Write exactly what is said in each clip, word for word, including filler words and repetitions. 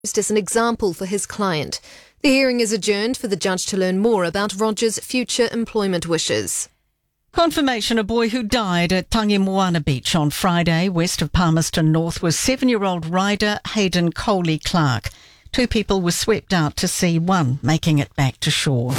as an example for his client. The hearing is adjourned for the judge to learn more about Roger's future employment wishes. Confirmation a boy who died at Tangimoana Beach on Friday, west of Palmerston North, was seven-year-old rider Hayden Coley Clark. Two people were swept out to sea, one making it back to shore.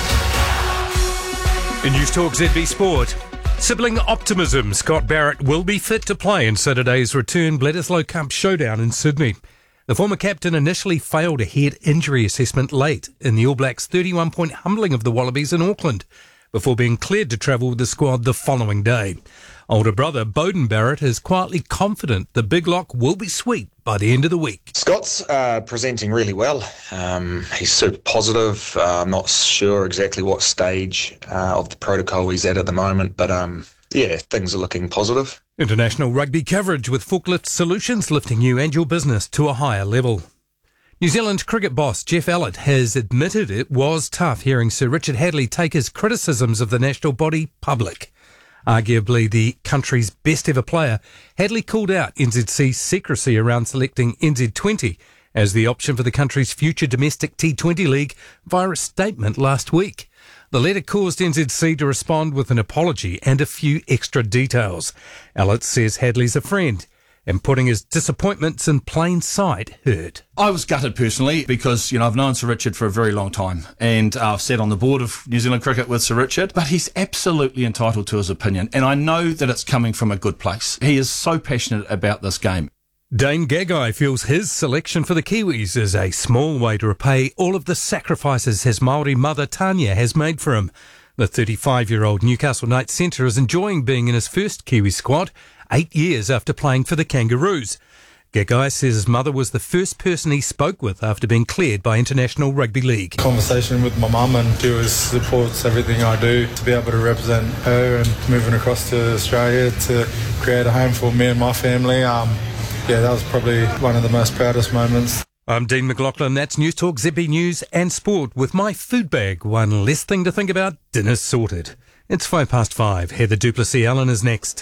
In News Talk Z B Sport, sibling optimism. Scott Barrett will be fit to play in Saturday's return Bledisloe Cup showdown in Sydney. The former captain initially failed a head injury assessment late in the All Blacks' thirty-one point humbling of the Wallabies in Auckland, before being cleared to travel with the squad the following day. Older brother Beauden Barrett is quietly confident the Big Lock will be sweet by the end of the week. Scott's uh, presenting really well. Um, he's super positive. Uh, I'm not sure exactly what stage uh, of the protocol he's at at the moment, but um, yeah, things are looking positive. International rugby coverage with Forklift Solutions lifting you and your business to a higher level. New Zealand cricket boss Jeff Ellett has admitted it was tough hearing Sir Richard Hadlee take his criticisms of the national body public. Arguably the country's best ever player, Hadlee called out N Z C's secrecy around selecting N Z twenty as the option for the country's future domestic T twenty league via a statement last week. The letter caused N Z C to respond with an apology and a few extra details. Ellett says Hadley's a friend, and putting his disappointments in plain sight hurt. I was gutted personally because, you know, I've known Sir Richard for a very long time and uh, I've sat on the board of New Zealand Cricket with Sir Richard, but he's absolutely entitled to his opinion and I know that it's coming from a good place. He is so passionate about this game. Dane Gagai feels his selection for the Kiwis is a small way to repay all of the sacrifices his Māori mother Tanya has made for him. The thirty-five-year-old Newcastle Knights centre is enjoying being in his first Kiwi squad, eight years after playing for the Kangaroos. Gagai says his mother was the first person he spoke with after being cleared by International Rugby League. Conversation with my mum, and she was supports everything I do to be able to represent her and moving across to Australia to create a home for me and my family. Um, yeah, that was probably one of the most proudest moments. I'm Dean McLaughlin. That's News Talk Z B News and Sport with my food bag. One less thing to think about. Dinner's sorted. It's five past five. Heather Duplessis-Allen is next.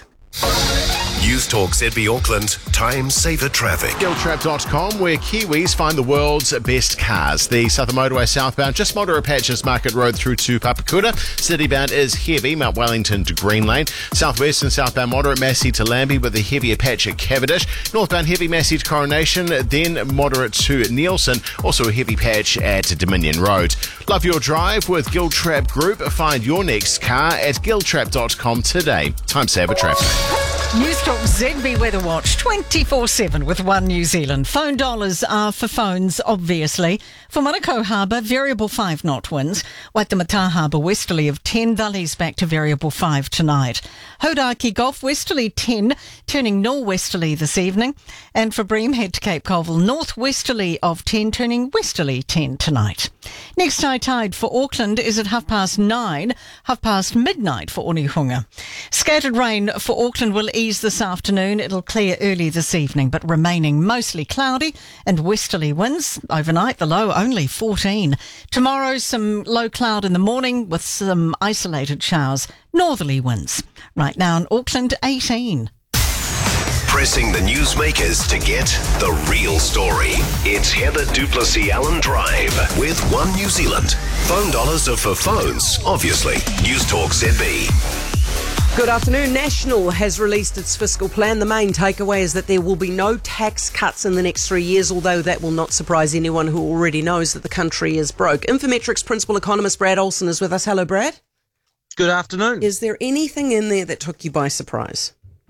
News Talk Z B Auckland, time saver traffic. Giltrap dot com, where Kiwis find the world's best cars. The Southern Motorway southbound, just Motora Patches Market Road through to Papakura. Citybound is heavy, Mount Wellington to Green Lane. Southwest and southbound moderate Massey to Lambie with a heavier patch at Cavendish. Northbound heavy Massey to Coronation, then moderate to Nielsen. Also a heavy patch at Dominion Road. Love your drive with Giltrap Group. Find your next car at Giltrap dot com today. Time saver traffic. News Talk Z B Weather Watch twenty-four seven with One New Zealand. Phone dollars are for phones, obviously. For Manukau Harbour, variable five knot winds. Waitemata Harbour, westerly of ten. Dullies back to variable five tonight. Hodaki Gulf, westerly ten, turning northwesterly this evening. And for Bream, head to Cape Colville, northwesterly of ten, turning westerly ten tonight. Next high tide for Auckland is at half past nine, half past midnight for Onehunga. Scattered rain for Auckland will ease this afternoon. It'll clear early this evening, but remaining mostly cloudy and westerly winds. Overnight, the low only fourteen. Tomorrow, some low cloud in the morning with some isolated showers. Northerly winds. Right now in Auckland, eighteen. Pressing the newsmakers to get the real story. It's Heather Duplessis-Allen Drive with One New Zealand. Phone dollars are for phones, obviously. News Talk Z B. Good afternoon. National has released its fiscal plan. The main takeaway is that there will be no tax cuts in the next three years, although that will not surprise anyone who already knows that the country is broke. Infometrics principal economist Brad Olsen is with us. Hello, Brad. Good afternoon. Is there anything in there that took you by surprise?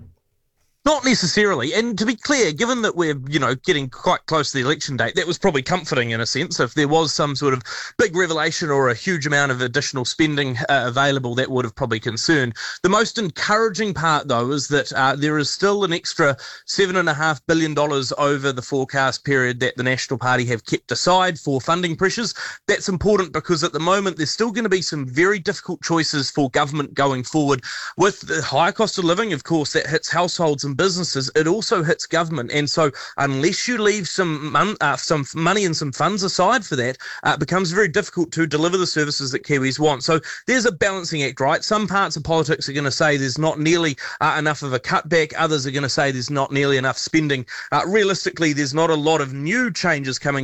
Not necessarily. And to be clear, given that we're, you know, getting quite close to the election date, that was probably comforting in a sense. If there was some sort of big revelation or a huge amount of additional spending uh, available, that would have probably concerned. The most encouraging part, though, is that uh, there is still an extra seven point five billion dollars over the forecast period that the National Party have kept aside for funding pressures. That's important because at the moment there's still going to be some very difficult choices for government going forward. With the higher cost of living, of course, that hits households and businesses, it also hits government. And so unless you leave some mon- uh, some money and some funds aside for that, uh, it becomes very difficult to deliver the services that Kiwis want. So there's a balancing act, right? Some parts of politics are going to say there's not nearly uh, enough of a cutback. Others are going to say there's not nearly enough spending. Uh, realistically, there's not a lot of new changes coming